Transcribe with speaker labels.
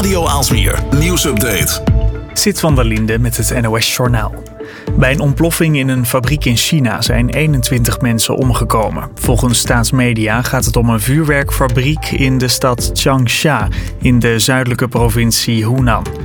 Speaker 1: Radio Aalsmeer. Nieuwsupdate.
Speaker 2: Sid van der Linde met het NOS-journaal. Bij een ontploffing in een fabriek in China zijn 21 mensen omgekomen. Volgens staatsmedia gaat het om een vuurwerkfabriek in de stad Changsha in de zuidelijke provincie Hunan.